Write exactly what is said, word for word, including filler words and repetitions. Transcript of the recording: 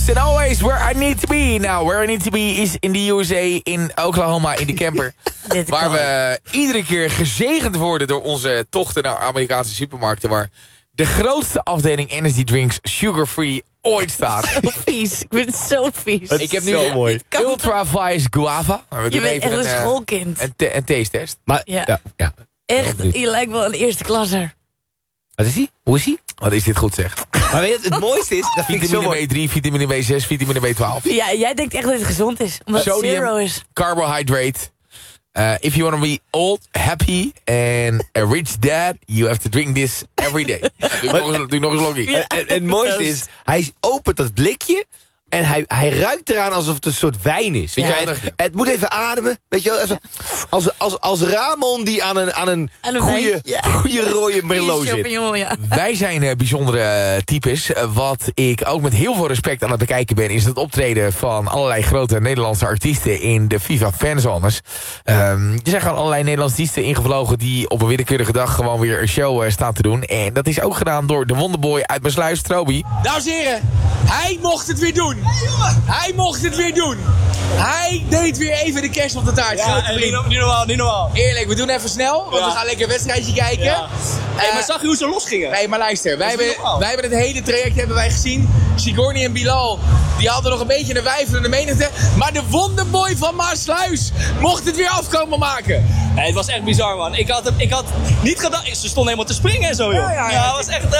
And always where I need to be. Nou, where I need to be is in de U S A, in Oklahoma, in de camper. Waar we iedere keer gezegend worden door onze tochten naar Amerikaanse supermarkten. Waar de grootste afdeling energy drinks sugar-free ooit staat. Zo vies. Ik vind het zo vies. Het ik heb nu een mooi. Ultra Vice Guava. We je doen bent echt even een een, schoolkind. Een, een, een taste-test. Maar, Ja. ja. ja. Echt, je lijkt wel een eerste klasser. Wat is hij? Hoe is hij? Wat is dit goed zeg? Maar weet je, het mooiste is... Dat vind ik zo Vitamine mooi. B drie, vitamine B zes, vitamine B twaalf. Ja, jij denkt echt dat het gezond is. Omdat het Sodium, zero is. carbohydrate. Uh, if you want to be old, happy and a rich dad, you have to drink this every day. Doe nog eens, doe nog eens loggie. Ja. En, en het mooiste is, hij opent dat blikje en hij, hij ruikt eraan alsof het een soort wijn is. Weet Ja. je, het, het moet even ademen. Weet je wel, even, als, als, als Ramon die aan een, aan een, Aan een goede, wijn, ja. goede rode merlot zit. Champignon, ja. Wij zijn uh, bijzondere uh, types. Uh, wat ik ook met heel veel respect aan het bekijken ben... is het optreden van allerlei grote Nederlandse artiesten... in de FIFA fanzones. Um, er zijn gewoon allerlei Nederlandse artiesten ingevlogen... die op een willekeurige dag gewoon weer een show uh, staan te doen. En dat is ook gedaan door de wonderboy uit mijn sluis, Strobi. Dames en heren, hij mocht het weer doen. Hij mocht het weer doen. Hij deed weer even de kerst op de taart. Ja, grote en vriend. niet, niet normaal, niet normaal. Eerlijk, we doen even snel, want Ja. we gaan lekker een wedstrijdje kijken. Ja. Hey, Eh, maar zag je hoe ze losgingen? Nee, maar luister, wij Dat is niet hebben, normaal. wij hebben het hele traject hebben wij gezien. Sigourney en Bilal, die hadden nog een beetje een wijfelende menigte. Maar de wonderboy van Maasluis mocht het weer afkomen maken. Hey, het was echt bizar, man. Ik had, het- ik had niet gedacht... Ze stonden helemaal te springen en zo, joh. Ja, ja, ja. het was echt...